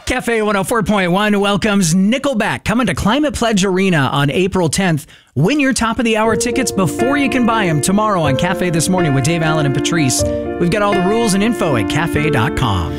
Cafe 104.1 welcomes Nickelback coming to Climate Pledge Arena on April 10th. Win your top of the hour tickets before you can buy them tomorrow on Cafe This Morning with Dave Allen and Patrice. We've got all the rules and info at cafe.com.